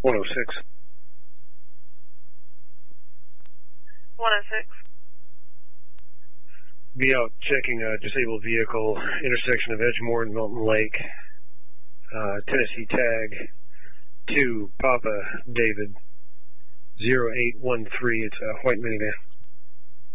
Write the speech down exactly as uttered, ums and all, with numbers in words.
one oh six. one oh six. Be out checking a disabled vehicle, intersection of Edgemore and Milton Lake. Uh, Tennessee tag two Papa David zero eight one three. It's a white minivan.